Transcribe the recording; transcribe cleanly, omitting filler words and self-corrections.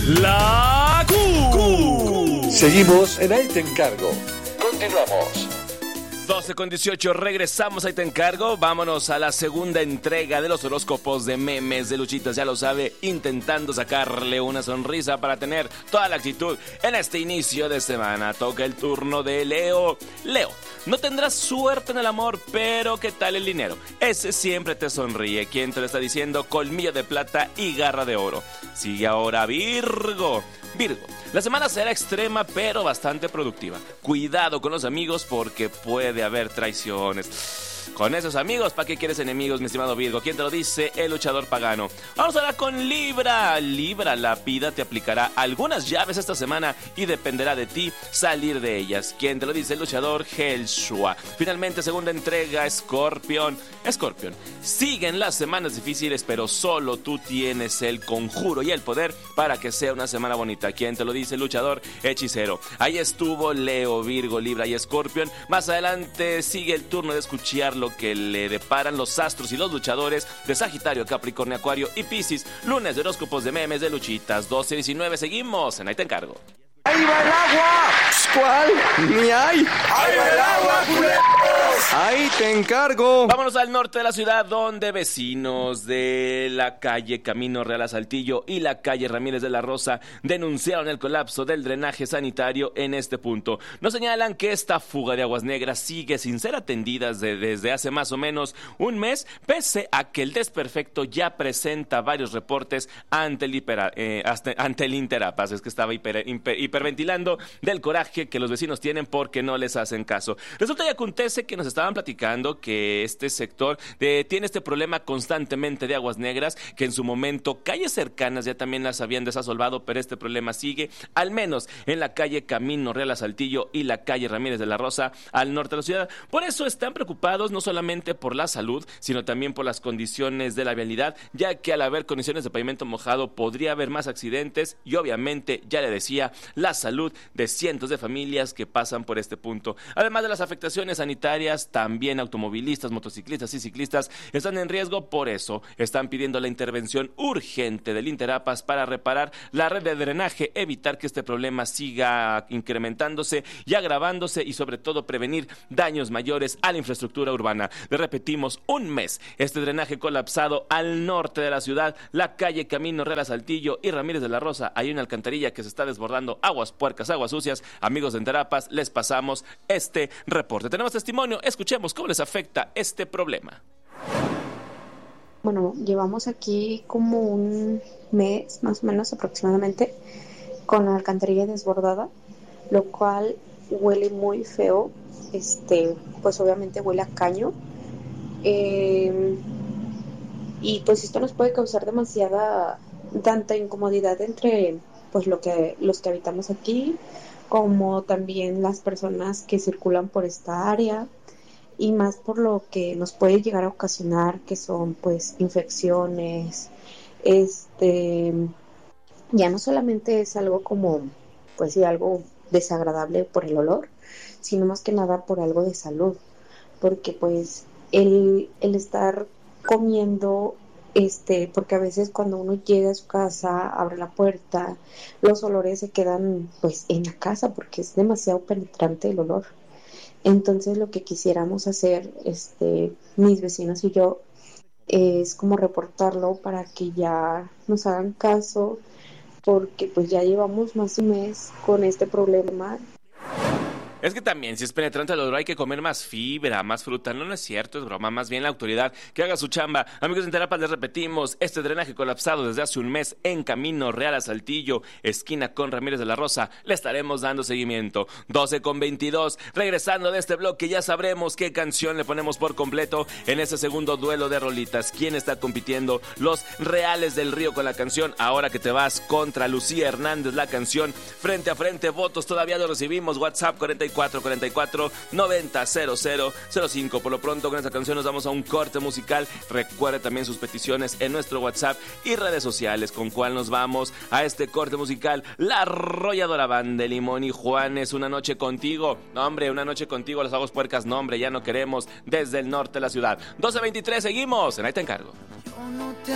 La Q. Seguimos en Ahí Te Encargo. Continuamos. 12:18, regresamos, Ahí Te Encargo. Vámonos a la segunda entrega de los horóscopos de memes de Luchitas, ya lo sabe, intentando sacarle una sonrisa para tener toda la actitud en este inicio de semana. Toca el turno de Leo. Leo, no tendrás suerte en el amor, pero ¿qué tal el dinero? Ese siempre te sonríe. ¿Quién te lo está diciendo? Colmillo de plata y garra de oro. Sigue ahora Virgo. Virgo, la semana será extrema pero bastante productiva. Cuidado con los amigos porque puede haber traiciones. Con esos amigos, ¿para qué quieres enemigos, mi estimado Virgo? ¿Quién te lo dice? El luchador pagano. Vamos ahora con Libra. Libra, la vida te aplicará algunas llaves esta semana y dependerá de ti salir de ellas. ¿Quién te lo dice? El luchador Helshua. Finalmente, segunda entrega, Escorpión. Escorpión, siguen las semanas difíciles, pero solo tú tienes el conjuro y el poder para que sea una semana bonita. ¿Quién te lo dice? El luchador Hechicero. Ahí estuvo Leo, Virgo, Libra y Escorpión. Más adelante sigue el turno de escuchar lo que le deparan los astros y los luchadores de Sagitario, Capricornio, Acuario y Piscis. Lunes de horóscopos de memes de Luchitas, 12:19. Seguimos en Ahí Te Encargo. ¡Ahí va el agua! ¿Cuál? ¡Ni hay! ¡Ahí va el agua, culeros! ¡Ahí te encargo! Vámonos al norte de la ciudad, donde vecinos de la calle Camino Real a Saltillo y la calle Ramírez de la Rosa denunciaron el colapso del drenaje sanitario en este punto. Nos señalan que esta fuga de aguas negras sigue sin ser atendida desde hace más o menos un mes, pese a que el desperfecto ya presenta varios reportes ante el Interapas. Es que estaba hiperventilando del coraje que los vecinos tienen porque no les hacen caso. Resulta y acontece que nos estaban platicando que este sector tiene este problema constantemente de aguas negras, que en su momento calles cercanas ya también las habían desasolvado, pero este problema sigue, al menos en la calle Camino Real a Saltillo y la calle Ramírez de la Rosa al norte de la ciudad. Por eso están preocupados no solamente por la salud, sino también por las condiciones de la vialidad, ya que al haber condiciones de pavimento mojado podría haber más accidentes y obviamente, ya le decía, la salud de cientos de familias que pasan por este punto. Además de las afectaciones sanitarias, también automovilistas, motociclistas y ciclistas están en riesgo. Por eso están pidiendo la intervención urgente del Interapas para reparar la red de drenaje, evitar que este problema siga incrementándose y agravándose y sobre todo prevenir daños mayores a la infraestructura urbana. Le repetimos, un mes este drenaje colapsado al norte de la ciudad, la calle Camino Real a Saltillo y Ramírez de la Rosa. Hay una alcantarilla que se está desbordando, aguas puercas, aguas sucias. Amigos de Interapas, les pasamos este reporte. Tenemos testimonio, escuchemos cómo les afecta este problema. Bueno, llevamos aquí como un mes, más o menos aproximadamente, con la alcantarilla desbordada, lo cual huele muy feo, pues obviamente huele a caño, y pues esto nos puede causar tanta incomodidad entre pues los que habitamos aquí, como también las personas que circulan por esta área, y más por lo que nos puede llegar a ocasionar, que son pues infecciones. Ya no solamente es algo como, pues sí, algo desagradable por el olor, sino más que nada por algo de salud, porque pues el estar comiendo, porque a veces cuando uno llega a su casa, abre la puerta, los olores se quedan pues en la casa porque es demasiado penetrante el olor. Entonces lo que quisiéramos hacer, mis vecinos y yo, es como reportarlo para que ya nos hagan caso, porque pues ya llevamos más de un mes con este problema. Es que también, si es penetrante el olor, hay que comer más fibra, más fruta. No es cierto, es broma. Más bien la autoridad que haga su chamba. Amigos de Interapas, les repetimos, este drenaje colapsado desde hace un mes en Camino Real a Saltillo, esquina con Ramírez de la Rosa, le estaremos dando seguimiento. 12:22, regresando de este bloque, ya sabremos qué canción le ponemos por completo en ese segundo duelo de rolitas. ¿Quién está compitiendo? Los Reales del Río con la canción Ahora que te vas contra Lucía Hernández, la canción Frente a Frente. Votos todavía lo recibimos. WhatsApp 4490-0005. Por lo pronto, con esta canción nos vamos a un corte musical. Recuerde también sus peticiones en nuestro WhatsApp y redes sociales. ¿Con cuál nos vamos a este corte musical? La Arrolladora Banda de Limón y Juanes, Una Noche Contigo. No, hombre, Una Noche Contigo, los aguas puercas, no, hombre, ya no queremos. Desde el norte de la ciudad. 12:23, seguimos en Ahí Te Encargo. Yo no te